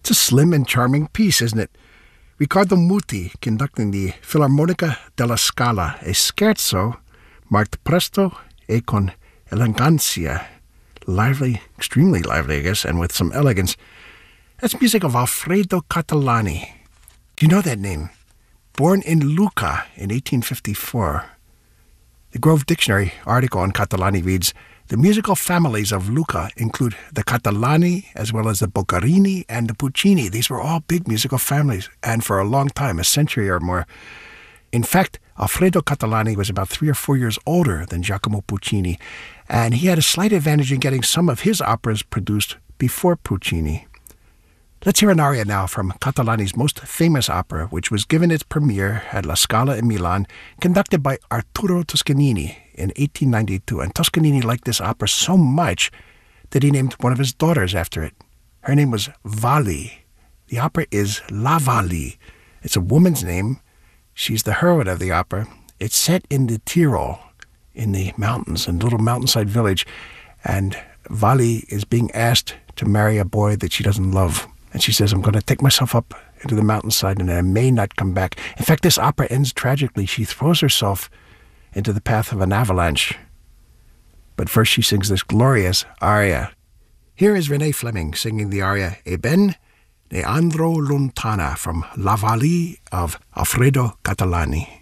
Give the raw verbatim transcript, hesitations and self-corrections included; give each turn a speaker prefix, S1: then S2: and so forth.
S1: It's a slim and charming piece, isn't it? Riccardo Muti conducting the Filarmonica della Scala, a scherzo marked presto e con elegancia. Lively, extremely lively, I guess, and with some elegance. That's music of Alfredo Catalani. Do you know that name? Born in Lucca in eighteen fifty-four. The Grove Dictionary article on Catalani reads, the musical families of Lucca include the Catalani as well as the Boccherini and the Puccini. These were all big musical families, and for a long time, a century or more. In fact, Alfredo Catalani was about three or four years older than Giacomo Puccini, and he had a slight advantage in getting some of his operas produced before Puccini. Let's hear an aria now from Catalani's most famous opera, which was given its premiere at La Scala in Milan, conducted by Arturo Toscanini in eighteen ninety-two. And Toscanini liked this opera so much that he named one of his daughters after it. Her name was Vali. The opera is La Vali. It's a woman's name. She's the heroine of the opera. It's set in the Tyrol, in the mountains, in a little mountainside village. And Vali is being asked to marry a boy that she doesn't love. And she says, I'm going to take myself up into the mountainside and I may not come back. In fact, this opera ends tragically. She throws herself into the path of an avalanche. But first she sings this glorious aria. Here is Renee Fleming singing the aria E ben ne andro lontana from La Vali of Alfredo Catalani.